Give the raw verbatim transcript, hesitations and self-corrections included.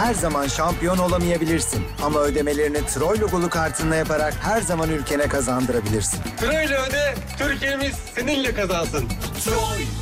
her zaman şampiyon olamayabilirsin. Ama ödemelerini Troy logolu kartınla yaparak her zaman ülkene kazandırabilirsin. Troy'la öde, Türkiye'miz seninle kazansın. Troy.